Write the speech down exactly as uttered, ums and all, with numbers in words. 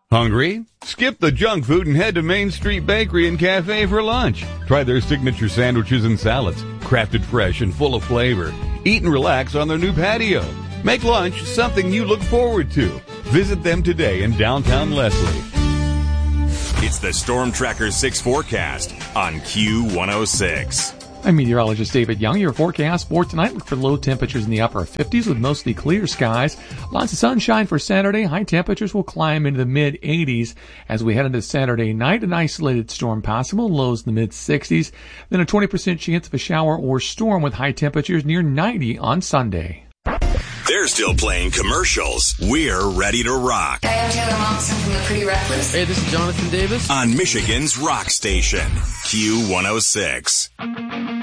Hungry? Skip the junk food and head to Main Street Bakery and Cafe for lunch. Try their signature sandwiches and salads, crafted fresh and full of flavor. Eat and relax on their new patio. Make lunch something you look forward to. Visit them today in downtown Leslie. It's the Storm Tracker six forecast on Q one oh six. I'm meteorologist David Young. Your forecast for tonight, look for low temperatures in the upper fifties with mostly clear skies. Lots of sunshine for Saturday. High temperatures will climb into the mid eighties as we head into Saturday night. An isolated storm possible, lows in the mid sixties. Then a twenty percent chance of a shower or storm with high temperatures near ninety on Sunday. They're still playing commercials. We're ready to rock. Hi, I'm Taylor Momsen from The Pretty Reckless. Hey, this is Jonathan Davis. On Michigan's rock station, Q one oh six.